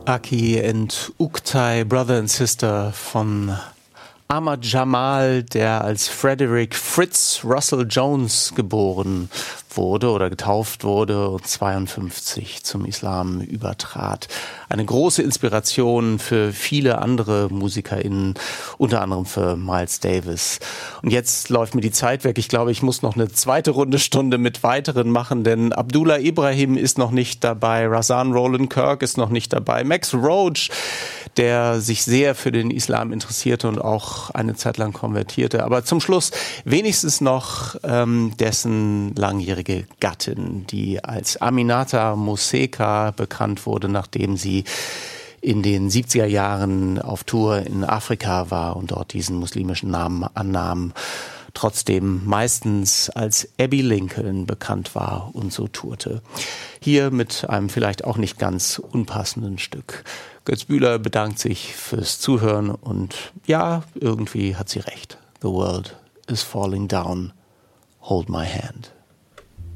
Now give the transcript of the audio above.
Aki and Uktay, Brother and Sister von Ahmad Jamal, der als Frederick Fritz Russell Jones geboren wurde oder getauft wurde und 52 zum Islam übertrat. Eine große Inspiration für viele andere MusikerInnen, unter anderem für Miles Davis. Und jetzt läuft mir die Zeit weg. Ich glaube, ich muss noch eine zweite Rundestunde mit weiteren machen, denn Abdullah Ibrahim ist noch nicht dabei, Rahsaan Roland Kirk ist noch nicht dabei, Max Roach, der sich sehr für den Islam interessierte und auch eine Zeit lang konvertierte. Aber zum Schluss wenigstens noch dessen langjährige Gattin, die als Aminata Moseka bekannt wurde, nachdem sie in den 70er Jahren auf Tour in Afrika war und dort diesen muslimischen Namen annahm, trotzdem meistens als Abby Lincoln bekannt war und so tourte. Hier mit einem vielleicht auch nicht ganz unpassenden Stück. Götz Bühler bedankt sich fürs Zuhören und ja, irgendwie hat sie recht. The world is falling down. Hold my hand.